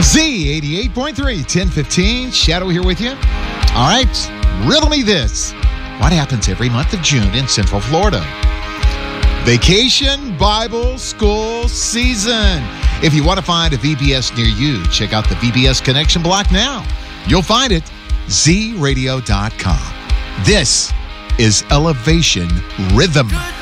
Z88.3, 1015. Shadow here with you. All right, riddle me this. What happens every month of June in Central Florida? Vacation Bible School season. If you want to find a VBS near you, check out the VBS Connection block now. You'll find it, zradio.com. This is Elevation Rhythm.